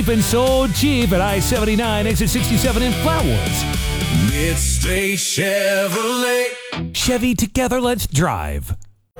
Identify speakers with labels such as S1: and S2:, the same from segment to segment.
S1: cheap and so cheap at I-79, exit 67 in Flatwoods.
S2: Midstate Chevrolet.
S1: Chevy, together, let's drive.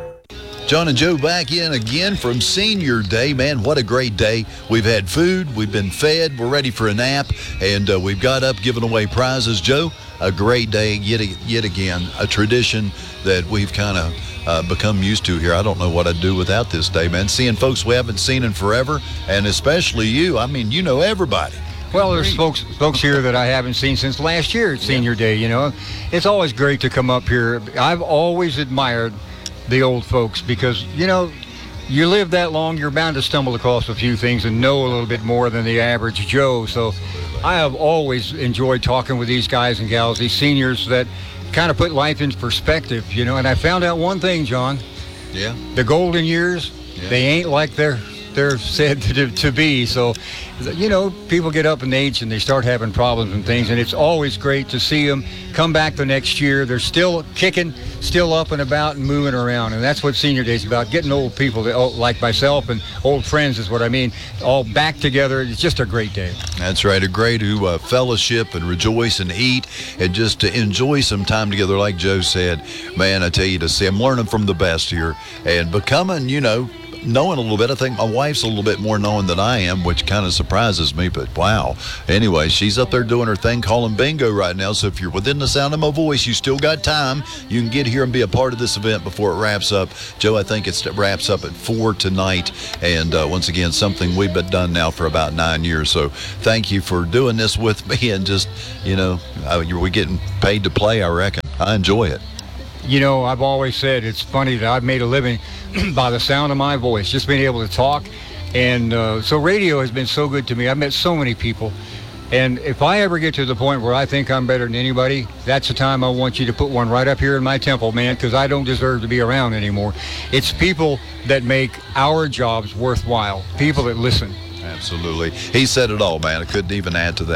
S3: John and Joe back in again from Senior Day. Man, what a great day. We've had food, we've been fed, we're ready for a nap, and we've got up giving away prizes. Joe, a great day yet again, a tradition that we've kind of become used to here. I don't know what I'd do without this day, man. Seeing folks we haven't seen in forever, and especially you. I mean, you know everybody.
S4: Well, there's folks here that I haven't seen since last year at Senior Day, you know. It's always great to come up here. I've always admired the old folks because, you know, you live that long, you're bound to stumble across a few things and know a little bit more than the average Joe. So I have always enjoyed talking with these guys and gals, these seniors that kind of put life in perspective, you know. And I found out one thing, John.
S3: Yeah.
S4: The golden years, they ain't like they're said to be. So, you know, people get up in age and they start having problems and things, and it's always great to see them come back the next year. They're still kicking, still up and about and moving around, and that's what Senior Day is about, getting old people like myself and old friends is what I mean, all back together. It's just a great day.
S3: That's right, a great fellowship and rejoice and eat and just to enjoy some time together. Like Joe said, man, I tell you, to see, I'm learning from the best here and becoming, you know, knowing a little bit. I think my wife's a little bit more knowing than I am, which kind of surprises me, but wow. Anyway, she's up there doing her thing, calling bingo right now, so if you're within the sound of my voice, you still got time. You can get here and be a part of this event before it wraps up. Joe, I think it wraps up at 4 tonight, and once again, something we've been done now for about 9 years, so thank you for doing this with me, and just, you know, we're getting paid to play, I reckon. I enjoy it.
S4: You know, I've always said it's funny that I've made a living by the sound of my voice, just being able to talk. And so radio has been so good to me. I've met so many people. And if I ever get to the point where I think I'm better than anybody, that's the time I want you to put one right up here in my temple, man, because I don't deserve to be around anymore. It's people that make our jobs worthwhile, people that listen.
S3: Absolutely. He said it all, man. I couldn't even add to that.